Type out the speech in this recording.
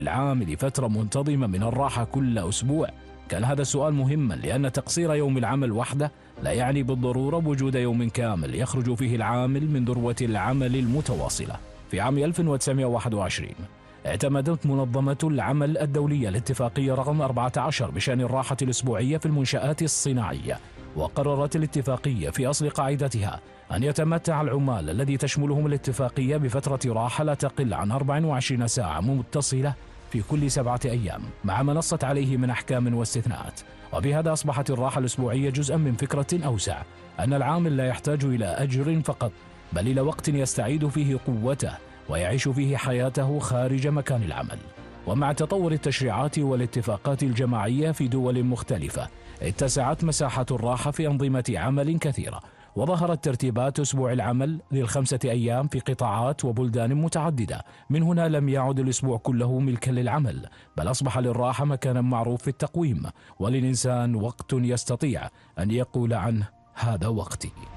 العامل فترة منتظمة من الراحة كل أسبوع؟ كان هذا السؤال مهما، لأن تقصير يوم العمل وحده لا يعني بالضرورة وجود يوم كامل يخرج فيه العامل من ذروة العمل المتواصلة. في عام 1921 اعتمدت منظمة العمل الدولية الاتفاقية رقم 14 بشأن الراحة الأسبوعية في المنشآت الصناعية، وقررت الاتفاقية في أصل قاعدتها أن يتمتع العمال الذي تشملهم الاتفاقية بفترة راحة لا تقل عن 24 ساعة متصلة في كل 7 أيام، مع ما نصت عليه من أحكام واستثناءات. وبهذا أصبحت الراحة الأسبوعية جزءا من فكرة أوسع، أن العامل لا يحتاج إلى أجر فقط، بل إلى وقت يستعيد فيه قوته ويعيش فيه حياته خارج مكان العمل. ومع تطور التشريعات والاتفاقات الجماعية في دول مختلفة، اتسعت مساحة الراحة في أنظمة عمل كثيرة، وظهرت ترتيبات أسبوع العمل لل5 أيام في قطاعات وبلدان متعددة. من هنا لم يعد الأسبوع كله ملكا للعمل، بل أصبح للراحة مكانا معروف في التقويم، وللإنسان وقت يستطيع أن يقول عنه هذا وقتي.